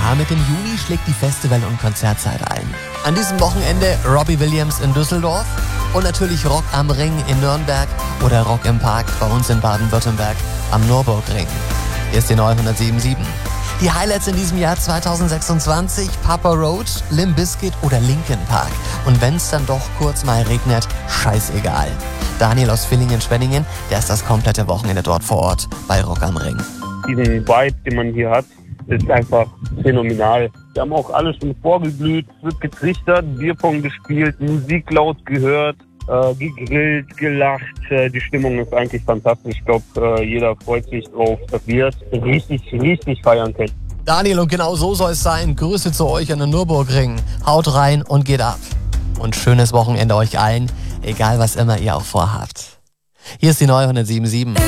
Ja, mit dem Juni schlägt die Festival- und Konzertzeit ein. An diesem Wochenende Robbie Williams in Düsseldorf und natürlich Rock am Ring in Nürnberg oder Rock im Park bei uns in Baden-Württemberg am Nürburgring. Hier ist die neue 107.7. Die Highlights in diesem Jahr 2026, Papa Roach, Limp Bizkit oder Linkin Park. Und wenn es dann doch kurz mal regnet, scheißegal. Daniel aus Villingen-Schwenningen, der ist das komplette Wochenende dort vor Ort bei Rock am Ring. Diesen Vibe, den man hier hat, ist einfach phänomenal. Wir haben auch alle schon vorgeglüht, es wird getrichtert, Bierpong gespielt, Musik laut gehört, gegrillt, gelacht. Die Stimmung ist eigentlich fantastisch. Ich glaube, jeder freut sich drauf, dass wir es richtig feiern können. Daniel, und genau so soll es sein. Grüße zu euch an den Nürburgring. Haut rein und geht ab. Und schönes Wochenende euch allen, egal was immer ihr auch vorhabt. Hier ist die neue 107.7.